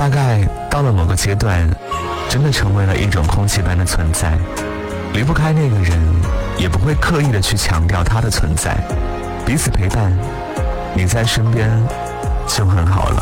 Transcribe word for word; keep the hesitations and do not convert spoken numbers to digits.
大概到了某个阶段，真的成为了一种空气般的存在，离不开那个人，也不会刻意的去强调他的存在，彼此陪伴，你在身边就很好了。